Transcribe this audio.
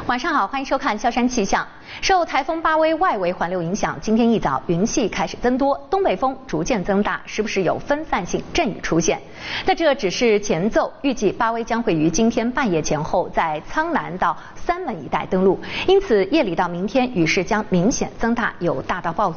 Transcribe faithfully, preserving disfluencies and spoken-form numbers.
晚上好，欢迎收看萧山气象。受台风巴威外围环流影响，今天一早云系开始增多，东北风逐渐增大，时不时有分散性阵雨出现。那这只是前奏，预计巴威将会于今天半夜前后在苍南到三门一带登陆，因此夜里到明天雨势将明显增大，有大到暴雨。